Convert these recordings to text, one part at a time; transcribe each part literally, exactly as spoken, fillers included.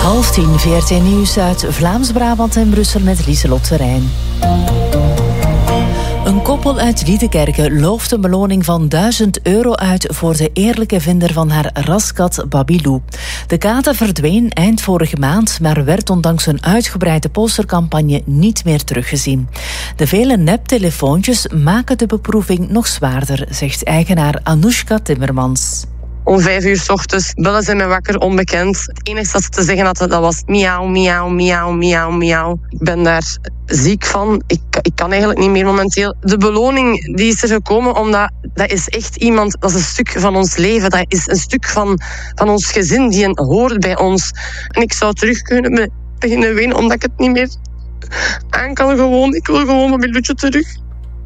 Half tien, V R T Nieuws uit Vlaams-Brabant en Brussel met Lieselot Terrein. Een koppel uit Liedekerke looft een beloning van duizend euro uit voor de eerlijke vinder van haar raskat Babilou. De kater verdween eind vorige maand, maar werd ondanks een uitgebreide postercampagne niet meer teruggezien. De vele neptelefoontjes maken de beproeving nog zwaarder, zegt eigenaar Anoushka Timmermans. Om vijf uur 's ochtends bellen ze me wakker, onbekend. Het enige dat ze te zeggen hadden, dat was miauw, miauw, miauw, miauw, miauw. Ik ben daar ziek van. Ik, ik kan eigenlijk niet meer momenteel. De beloning die is er gekomen, omdat dat is echt iemand, dat is een stuk van ons leven. Dat is een stuk van, van ons gezin, die een, hoort bij ons. En ik zou terug kunnen beginnen wenen, omdat ik het niet meer aan kan gewoon. Ik wil gewoon mijn Babiloutje terug.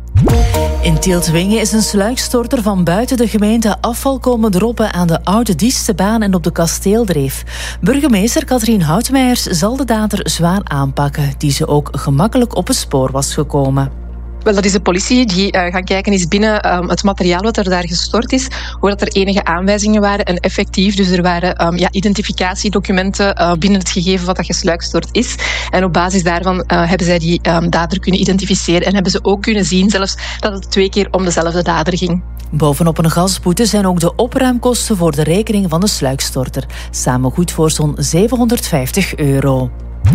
In Tieltwingen is een sluikstorter van buiten de gemeente afval komen droppen aan de Oude Diestebaan en op de Kasteeldreef. Burgemeester Katrien Houtmeijers zal de dader zwaar aanpakken, die ze ook gemakkelijk op het spoor was gekomen. Wel, dat is de politie die uh, gaan kijken is binnen um, het materiaal wat er daar gestort is, hoe dat er enige aanwijzingen waren en effectief. Dus er waren um, ja, identificatiedocumenten uh, binnen het gegeven wat dat gesluikstort is. En op basis daarvan uh, hebben zij die um, dader kunnen identificeren en hebben ze ook kunnen zien zelfs dat het twee keer om dezelfde dader ging. Bovenop een gasboete zijn ook de opruimkosten voor de rekening van de sluikstorter. Samen goed voor zo'n zevenhonderdvijftig euro.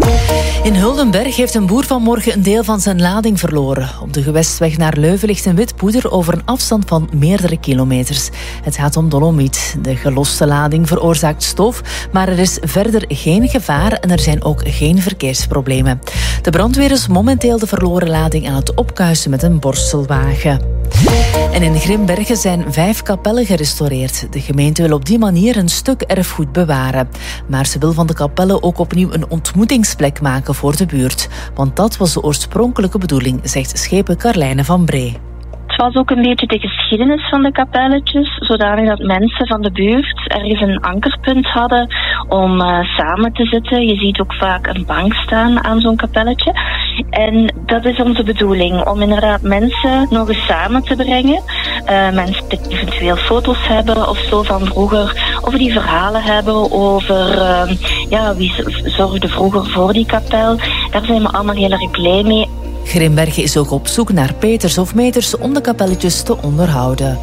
In Huldenberg heeft een boer vanmorgen een deel van zijn lading verloren. Op de gewestweg naar Leuven ligt een wit poeder over een afstand van meerdere kilometers. Het gaat om dolomiet. De geloste lading veroorzaakt stof, maar er is verder geen gevaar en er zijn ook geen verkeersproblemen. De brandweer is momenteel de verloren lading aan het opkuisen met een borstelwagen. En in Grimbergen zijn vijf kapellen gerestaureerd. De gemeente wil op die manier een stuk erfgoed bewaren. Maar ze wil van de kapellen ook opnieuw een ontmoetingsplek maken voor de buurt. Want dat was de oorspronkelijke bedoeling, zegt schepen Carlijne van Bree. Het was ook een beetje de geschiedenis van de kapelletjes, zodanig dat mensen van de buurt ergens een ankerpunt hadden om uh, samen te zitten. Je ziet ook vaak een bank staan aan zo'n kapelletje. En dat is onze bedoeling, om inderdaad mensen nog eens samen te brengen. Uh, mensen die eventueel foto's hebben of zo van vroeger, of die verhalen hebben over uh, ja, wie zorgde vroeger voor die kapel. Daar zijn we allemaal heel erg blij mee. Grimbergen is ook op zoek naar peters of meters om de kapelletjes te onderhouden.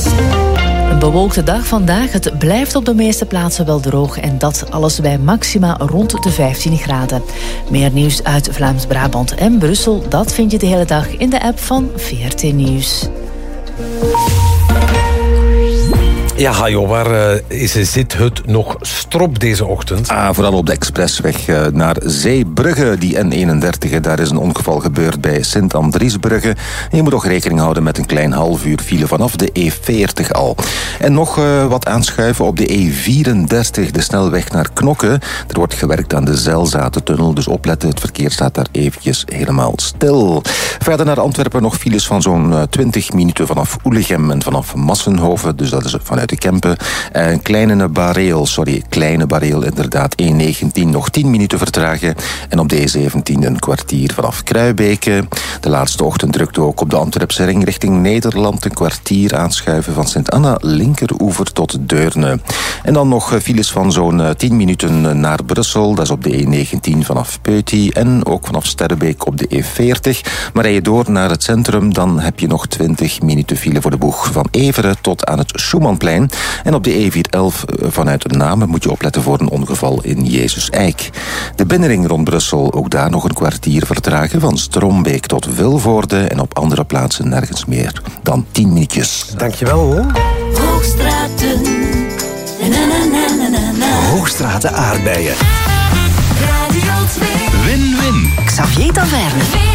Een bewolkte dag vandaag. Het blijft op de meeste plaatsen wel droog en dat alles bij maxima rond de vijftien graden. Meer nieuws uit Vlaams-Brabant en Brussel, dat vind je de hele dag in de app van V R T Nieuws. Ja, Hajo, waar uh, is, zit het nog strop deze ochtend? Ah, vooral op de expressweg uh, naar Zeebrugge, die N eenendertig. Daar is een ongeval gebeurd bij Sint-Andriesbrugge. En je moet ook rekening houden met een klein half uur file vanaf de E veertig al. En nog uh, wat aanschuiven op de E vierendertig, de snelweg naar Knokke. Er wordt gewerkt aan de Zelzatentunnel, dus opletten, het verkeer staat daar eventjes helemaal stil. Verder naar Antwerpen nog files van zo'n uh, twintig minuten vanaf Oelegem en vanaf Massenhoven, dus dat is vanuit de Kempen. Een kleine bareel, sorry, kleine bareel inderdaad. E negentien nog tien minuten vertragen. En op de E zeventien een kwartier vanaf Kruibeke. De laatste ochtend drukt ook op de Antwerpse ring richting Nederland een kwartier aanschuiven van Sint-Anna, linkeroever tot Deurne. En dan nog files van zo'n tien minuten naar Brussel. Dat is op de E negentien vanaf Peuty en ook vanaf Sterrebeek op de E veertig. Maar rij je door naar het centrum, dan heb je nog twintig minuten file voor de boeg van Everen tot aan het Schumannplein. En op de E vierhonderdelf vanuit Namen moet je opletten voor een ongeval in Jezus-Eik. De binnenring rond Brussel, ook daar nog een kwartier vertragen van Strombeek tot Vilvoorde en op andere plaatsen nergens meer dan tien minuutjes. Dankjewel hoor. Hoogstraten. Na, na, na, na, na, na. Hoogstraten aardbeien. Radio twee. Win-win. Xavier Taverne.